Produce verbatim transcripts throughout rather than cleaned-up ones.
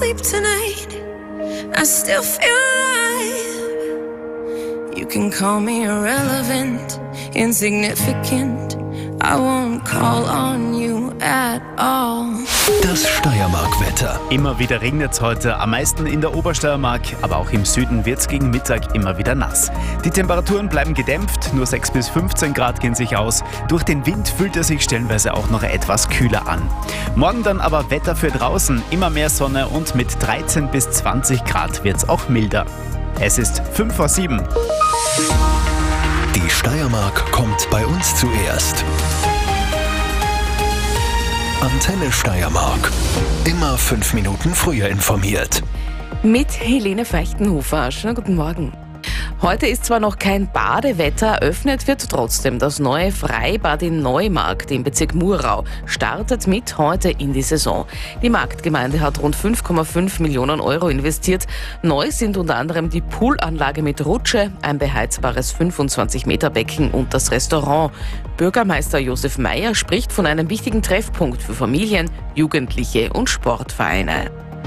sleep tonight, I still feel alive. You can call me irrelevant, insignificant, I won't call on you at all. Das Steiermark-Wetter. Immer wieder regnet es heute, am meisten in der Obersteiermark, aber auch im Süden wird es gegen Mittag immer wieder nass. Die Temperaturen bleiben gedämpft, nur sechs bis fünfzehn Grad gehen sich aus. Durch den Wind fühlt er sich stellenweise auch noch etwas kühler an. Morgen dann aber Wetter für draußen, immer mehr Sonne und mit dreizehn bis zwanzig Grad wird es auch milder. Es ist fünf vor sieben. Die Steiermark kommt bei uns zuerst. Antenne Steiermark. Immer fünf Minuten früher informiert. Mit Helene Feichtenhofer. Schönen guten Morgen. Heute ist zwar noch kein Badewetter, eröffnet wird trotzdem das neue Freibad in Neumarkt im Bezirk Murau. Startet mit heute in die Saison. Die Marktgemeinde hat rund fünf Komma fünf Millionen Euro investiert. Neu sind unter anderem die Poolanlage mit Rutsche, ein beheizbares fünfundzwanzig Meter Becken und das Restaurant. Bürgermeister Josef Meyer spricht von einem wichtigen Treffpunkt für Familien, Jugendliche und Sportvereine.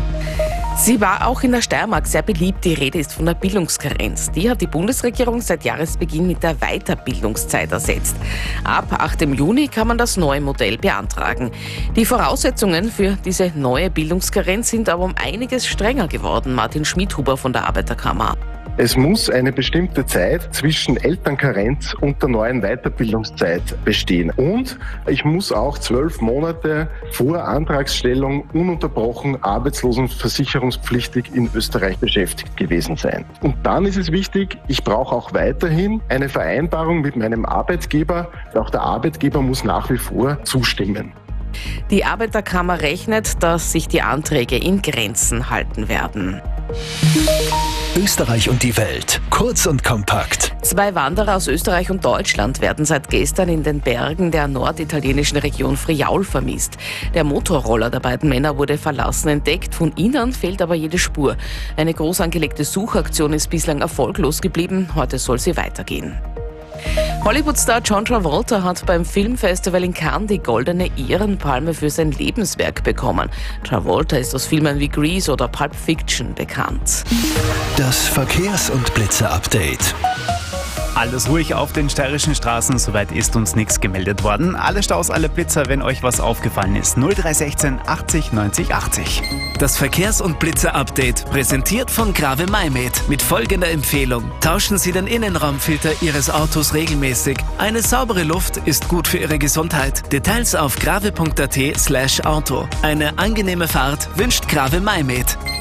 Sie war auch in der Steiermark sehr beliebt. Die Rede ist von der Bildungskarenz. Die hat die Bundesregierung seit Jahresbeginn mit der Weiterbildungszeit ersetzt. Ab achtem Juni kann man das neue Modell beantragen. Die Voraussetzungen für diese neue Bildungskarenz sind aber um einiges strenger geworden. Martin Schmidhuber von der Arbeiterkammer. Es muss eine bestimmte Zeit zwischen Elternkarenz und der neuen Weiterbildungszeit bestehen. Und ich muss auch zwölf Monate vor Antragsstellung ununterbrochen arbeitslosenversicherungspflichtig in Österreich beschäftigt gewesen sein. Und dann ist es wichtig, ich brauche auch weiterhin eine Vereinbarung mit meinem Arbeitgeber. Auch der Arbeitgeber muss nach wie vor zustimmen. Die Arbeiterkammer rechnet, dass sich die Anträge in Grenzen halten werden. Österreich und die Welt. Kurz und kompakt. Zwei Wanderer aus Österreich und Deutschland werden seit gestern in den Bergen der norditalienischen Region Friaul vermisst. Der Motorroller der beiden Männer wurde verlassen entdeckt. Von ihnen fehlt aber jede Spur. Eine groß angelegte Suchaktion ist bislang erfolglos geblieben. Heute soll sie weitergehen. Hollywood-Star John Travolta hat beim Filmfestival in Cannes die Goldene Ehrenpalme für sein Lebenswerk bekommen. Travolta ist aus Filmen wie Grease oder Pulp Fiction bekannt. Das Verkehrs- und Blitzer-Update. Alles ruhig auf den steirischen Straßen, soweit ist uns nichts gemeldet worden. Alle Staus, alle Blitzer, wenn euch was aufgefallen ist. null drei eins sechs achtzig neunzig achtzig. Das Verkehrs- und Blitzer-Update, präsentiert von Grave Maimed, mit folgender Empfehlung. Tauschen Sie den Innenraumfilter Ihres Autos regelmäßig. Eine saubere Luft ist gut für Ihre Gesundheit. Details auf grave punkt at slash auto. Eine angenehme Fahrt wünscht Grave Maimed.